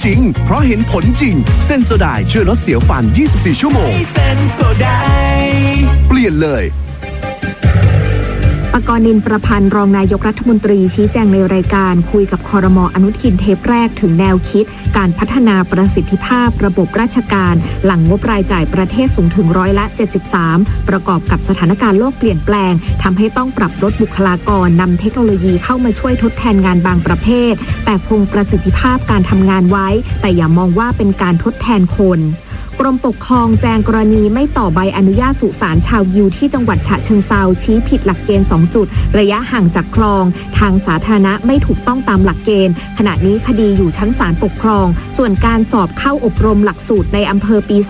ริงเพราะเห็นผลจริงเซนโซไดช่วยลดเสียวฟัน24 ชั่วโมงเซนโซไดเปลี่ยนเลยปกรณ์นินประพันธ์รองนายกรัฐมนตรีชี้แจงในรายการคุยกับครม.อนุทินเทปแรกถึงแนวคิดการพัฒนาประสิทธิภาพระบบราชการหลังงบรายจ่ายประเทศสูงถึง73%ประกอบกับสถานการณ์โลกเปลี่ยนแปลงทำให้ต้องปรับลดบุคลากรนำเทคโนโลยีเข้ามาช่วยทดแทนงานบางประเภทแต่คงประสิทธิภาพการทำงานไว้แต่อย่ามองว่าเป็นการทดแทนคนกรมปกครองแจ้งกรณีไม่ต่อใบอนุญาตสุสานชาวยิวที่จังหวัดฉะเชิงเทราชี้ผิดหลักเกณฑ์2จุดระยะห่างจากคลองทางสาธารณะไม่ถูกต้องตามหลักเกณฑ์ขณะนี้คดีอยู่ชั้นศาลปกครองส่วนการสอบเข้าอบรมหลักสูตรในอำเภอปี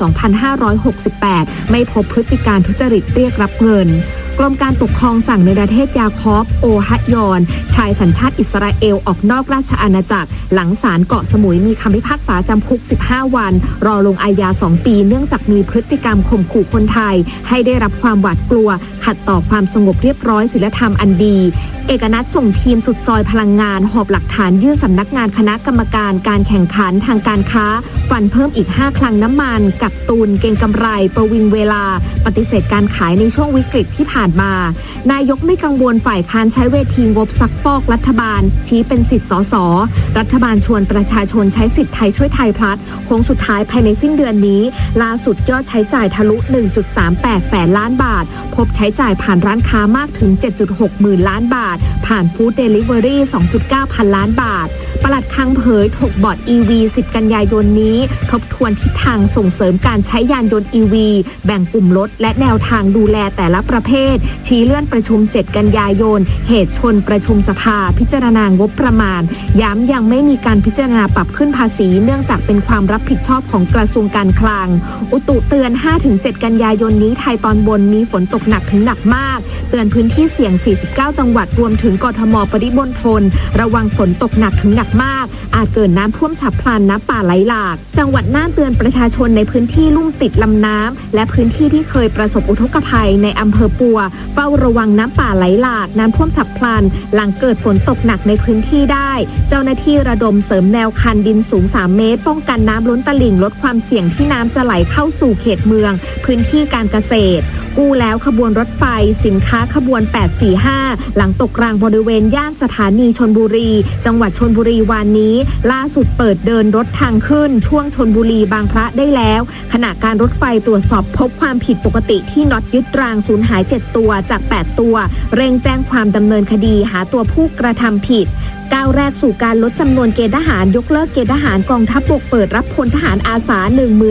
2568 ไม่พบพฤติการทุจริตเรียกรับเงินกรมการปกครองสั่งในประเทศยาคอบโอฮะยอนชายสัญชาติอิสราเอลออกนอกราชอาณาจักรหลังศาลเกาะสมุยมีคำพิพากษาจำคุก15 วันรอลงอาญา2 ปีเนื่องจากมีพฤติกรรมข่มขู่คนไทยให้ได้รับความหวาดกลัวขัดต่อความสงบเรียบร้อยศีลธรรมอันดีเอกนัทส่งทีมสุดซอยพลังงานหอบหลักฐานยื่นสำนักงานคณะกรรมการการแข่งขันทางการค้าฟันเพิ่มอีก5คลังน้ำมันกักตุนเก็งกำไรประวิงเวลาปฏิเสธการขายในช่วงวิกฤตที่ผ่านมานายกไม่กังวลฝ่ายค้านใช้เวทีงบซักฟอกรัฐบาลชี้เป็นสิทธิสสรัฐบาลชวนประชาชนใช้สิทธิไทยช่วยไทยพลัดโค้งสุดท้ายภายในสิ้นเดือนนี้ล่าสุดยอดใช้จ่ายทะลุ 1.38 แสนล้านบาทพบใช้จ่ายผ่านร้านค้ามากถึง 7.6 หมื่นล้านบาทผ่านฟู้ดเดลิเวอรี่ 2.9 พันล้านบาทปลัดคลังเผยถกบอร์ด EV 10 กันยายนนี้ทบทวนทิศทางส่งเสริมการใช้ยานยนต์ EV แบ่งกลุ่มรถและแนวทางดูแลแต่ละประเภทชี้เลื่อนประชุม7 กันยายนเหตุชนประชุมสภาพิจารณางบประมาณย้ำยังไม่มีการพิจารณาปรับขึ้นภาษีเนื่องจากเป็นความรับผิดชอบของกระทรวงการคลังอุตุเตือน 5-7 กันยายนนี้ไทยตอนบนมีฝนตกหนักถึงหนักมากเตือนพื้นที่เสี่ยง49จังหวัดรวมถึงกทมปริมณฑลระวังฝนตกหนักถึงหนักมากอาจเกิดน้ำท่วมฉับพลันน้ำป่าไหลหลากจังหวัดน่านเตือนประชาชนในพื้นที่ลุ่มติดลำน้ำและพื้นที่ที่เคยประสบอุทกภัยในอำเภอปัวเฝ้าระวังน้ำป่าไหลหลากน้ำท่วมฉับพลันหลังเกิดฝนตกหนักในพื้นที่ได้เจ้าหน้าที่ระดมเสริมแนวคันดินสูง3 เมตรป้องกันน้ำล้นตลิ่งลดความเสี่ยงที่น้ำจะไหลเข้าสู่เขตเมืองพื้นที่การเกษตรกู้แล้วขบวนรถไฟสินค้าขบวน845หลังตกรางบริเวณย่านสถานีชลบุรีจังหวัดชลบุรีวันนี้ล่าสุดเปิดเดินรถทางขึ้นช่วงชลบุรีบางพระได้แล้วขณะการรถไฟตรวจสอบพบความผิดปกติที่น็อตยึดรางสูญหาย7 ตัวจาก8 ตัวเร่งแจ้งความดำเนินคดีหาตัวผู้กระทำผิดก้าวแรกสู่การลดจำนวนเกณฑ์ทหารยกเลิกเกณฑ์ทหารกองทัพบกเปิดรับพลทหารอาสา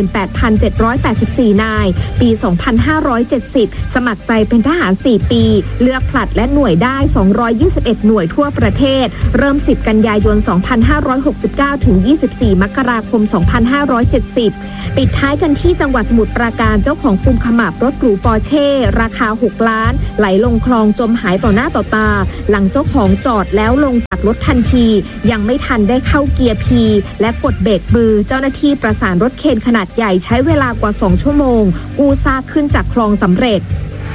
18,784 นายปี 2570 สมัครใจเป็นทหาร4 ปีเลือกผลัดและหน่วยได้221หน่วยทั่วประเทศเริ่ม10 กันยายน 2569 ถึง 24 มกราคม 2570 ปิดท้ายกันที่จังหวัดสมุทรปราการเจ้าของกุมขมับรถหรูปอร์เช่ราคา6 ล้านไหลลงคลองจมหายต่อหน้าต่อตาหลังเจ้าของจอดแล้วลงจากรถทันทียังไม่ทันได้เข้าเกียร์ P และกดเบรกมือเจ้าหน้าที่ประสานรถเคนขนาดใหญ่ใช้เวลากว่า2 ชั่วโมงกู้ซากขึ้นจากคลองสำเร็จ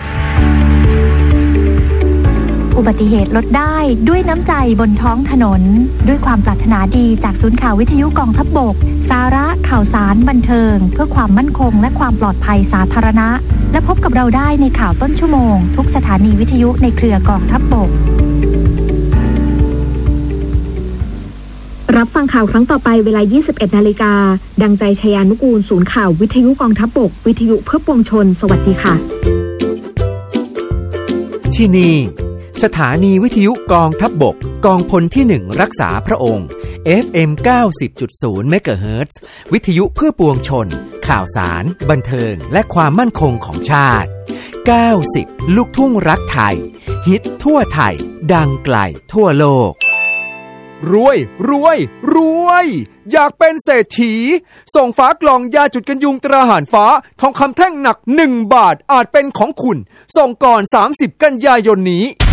อุบัติเหตุลดได้ด้วยน้ำใจบนท้องถนนด้วยความปรารถนาดีจากศูนย์ข่าววิทยุกองทัพบกสาระข่าวสารบันเทิงเพื่อความมั่นคงและความปลอดภัยสาธารณะและพบกับเราได้ในข่าวต้นชั่วโมงทุกสถานีวิทยุในเครือกองทัพบกรับฟังข่าวครั้งต่อไปเวลา 21 นาฬิกาดังใจชยานุกูลศูนย์ข่าววิทยุกองทัพบกวิทยุเพื่อปวงชนสวัสดีค่ะที่นี่สถานีวิทยุกองทัพบกกองพลที่1รักษาพระองค์ FM 90.0 เมกะเฮิรตซ์วิทยุเพื่อปวงชนข่าวสารบันเทิงและความมั่นคงของชาติ90ลูกทุ่งรักไทยฮิตทั่วไทยดังไกลทั่วโลกรวยรวยรวยอยากเป็นเศรษฐีส่งฝากล่องยาจุดกันยุงตราหารฟ้าทองคำแท่งหนัก1 บาทอาจเป็นของคุณส่งก่อน30 กันยายนนี้